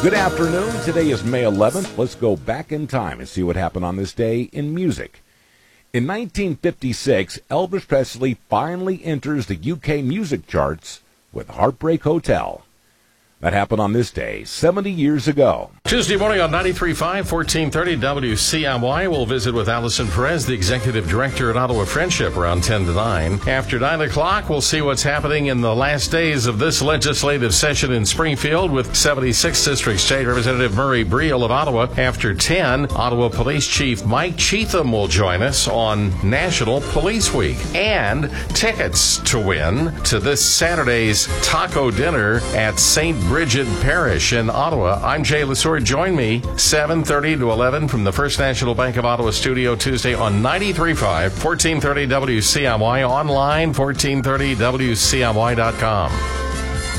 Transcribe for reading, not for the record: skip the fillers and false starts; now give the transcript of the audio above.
Good afternoon. Today is May 11th. Let's go back in time and see what happened on this day in music. In 1956, Elvis Presley finally enters the UK music charts with Heartbreak Hotel. That happened on this day 70 years ago. Tuesday morning on 93.5, 1430 WCMY. We'll visit with Allison Perez, the Executive Director at Ottawa Friendship, around 10 to 9. After 9 o'clock, we'll see what's happening in the last days of this legislative session in Springfield with 76th District State Representative Murray Briel of Ottawa. After 10, Ottawa Police Chief Mike Cheatham will join us on National Police Week. And tickets to win to this Saturday's taco dinner at St. Bridget Parish in Ottawa. I'm Jay Lesur. Join me 7:30 to 11 from the First National Bank of Ottawa studio Tuesday on 93.5, 1430 WCMY, online 1430WCMY.com.